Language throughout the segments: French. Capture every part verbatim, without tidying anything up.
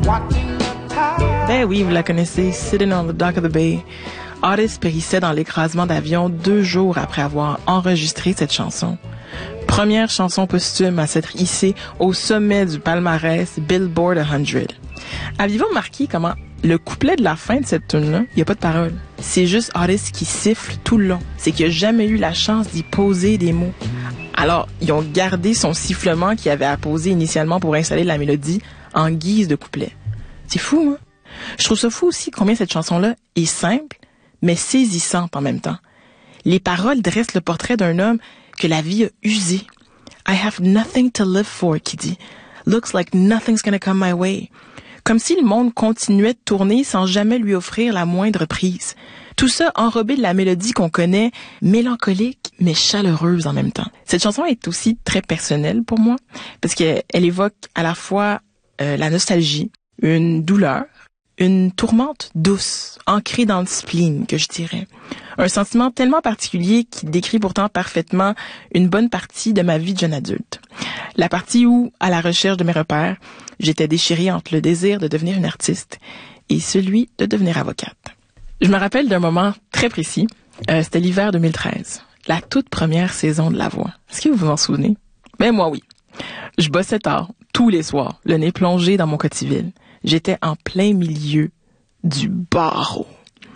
Ben oui, vous la connaissez, Sitting on the Dock of the Bay. Otis périssait dans l'écrasement d'avion deux jours après avoir enregistré cette chanson. Première chanson posthume à s'être hissée au sommet du palmarès Billboard cent. Avez-vous remarqué comment le couplet de la fin de cette tune-là, il n'y a pas de parole. C'est juste Otis qui siffle tout le long. C'est qu'il n'a jamais eu la chance d'y poser des mots. Alors, ils ont gardé son sifflement qu'il avait apposé initialement pour installer la mélodie en guise de couplet. C'est fou, hein? Je trouve ça fou aussi combien cette chanson-là est simple, mais saisissante en même temps. Les paroles dressent le portrait d'un homme que la vie a usé. I have nothing to live for, qui dit. Looks like nothing's gonna come my way. Comme si le monde continuait de tourner sans jamais lui offrir la moindre prise. Tout ça enrobé de la mélodie qu'on connaît, mélancolique mais chaleureuse en même temps. Cette chanson est aussi très personnelle pour moi, parce qu'elle évoque à la fois euh, la nostalgie, une douleur, une tourmente douce, ancrée dans le spleen, que je dirais. Un sentiment tellement particulier qui décrit pourtant parfaitement une bonne partie de ma vie de jeune adulte. La partie où, à la recherche de mes repères, j'étais déchirée entre le désir de devenir une artiste et celui de devenir avocate. Je me rappelle d'un moment très précis. Euh, c'était l'hiver deux mille treize, la toute première saison de La Voix. Est-ce que vous vous en souvenez? Ben moi, oui. Je bossais tard, tous les soirs, le nez plongé dans mon cotiville. J'étais en plein milieu du barreau.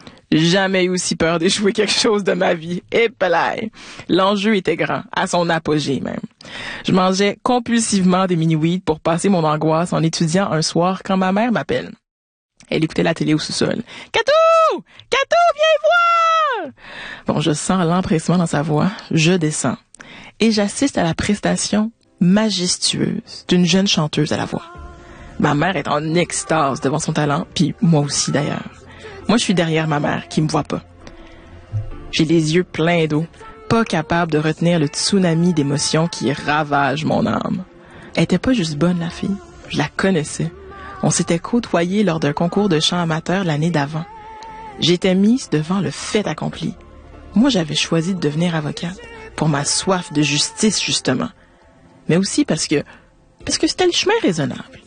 Jamais eu aussi peur d'échouer quelque chose de ma vie. Et pelaille. L'enjeu était grand, à son apogée même. Je mangeais compulsivement des mini-weeds pour passer mon angoisse en étudiant un soir quand ma mère m'appelle. Elle écoutait la télé au sous-sol. « Catou! Catou, viens voir! » Bon, je sens l'empressement dans sa voix. Je descends. Et j'assiste à la prestation majestueuse d'une jeune chanteuse à la voix. Ma mère est en extase devant son talent, puis moi aussi d'ailleurs. Moi, je suis derrière ma mère, qui me voit pas. J'ai les yeux pleins d'eau, pas capable de retenir le tsunami d'émotions qui ravage mon âme. Elle était pas juste bonne, la fille. Je la connaissais. On s'était côtoyés lors d'un concours de chant amateur l'année d'avant. J'étais mise devant le fait accompli. Moi, j'avais choisi de devenir avocate pour ma soif de justice, justement. Mais aussi parce que, parce que c'était le chemin raisonnable.